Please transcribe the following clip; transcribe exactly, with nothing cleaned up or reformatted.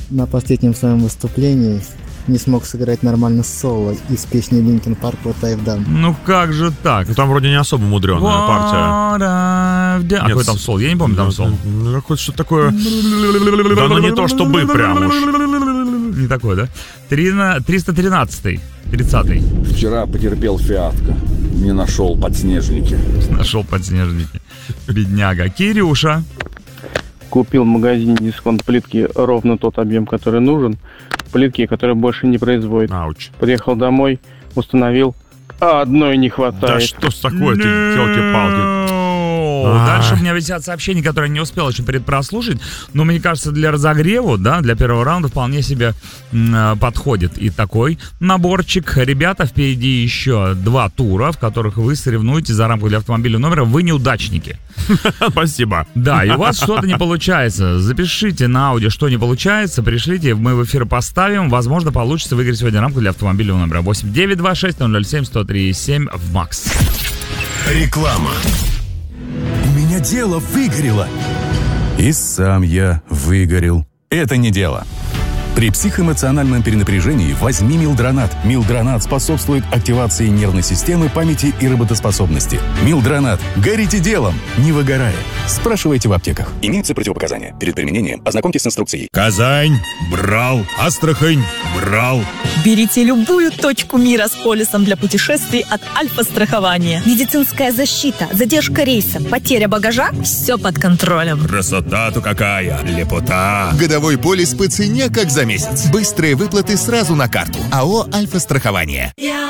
на последнем своем выступлении не смог сыграть нормально соло из песни Linkin Park «What I've Done». Ну как же так? Ну, там вроде не особо мудреная партия. А какой там сол? Я не помню там сол. Ну, какое-то что-то такое... Да, ну не то, чтобы прям уж. Не такое, да? триста тринадцатый. тридцатый. Вчера потерпел фиаско. Не нашел подснежники. Нашел подснежники. Бедняга. Кирюша. Купил в магазине дисконт плитки ровно тот объем, который нужен. Плитки, которые больше не производят. Ауч. Приехал домой, установил, а одной не хватает. Да что ж такое, ты, елки-палки. Дальше у меня висят сообщения, которые я не успел еще предпрослушать. Но мне кажется, для разогрева, да, для первого раунда вполне себе м, подходит и такой наборчик. Ребята, впереди еще два тура, в которых вы соревнуетесь за рамку для автомобильного номера. Вы неудачники. Спасибо. Да, и у вас что-то не получается. Запишите на аудио, что не получается, пришлите, мы в эфир поставим. Возможно, получится выиграть сегодня рамку для автомобильного номера. восемь девятьсот двадцать шесть ноль ноль семь сто три семь в Макс. Реклама. У меня дело выгорело. И сам я выгорел. Это не дело. При психоэмоциональном перенапряжении возьми Милдронат. Милдронат способствует активации нервной системы, памяти и работоспособности. Милдронат. Горите делом, не выгорая. Спрашивайте в аптеках. Имеются противопоказания. Перед применением ознакомьтесь с инструкцией. Казань брал. Астрахань брал. Берите любую точку мира с полисом для путешествий от Альфа-страхования. Медицинская защита, задержка рейса, потеря багажа – все под контролем. Красота-то какая, лепота. Годовой полис по цене, как за месяц. Быстрые выплаты сразу на карту. АО «Альфа-страхование».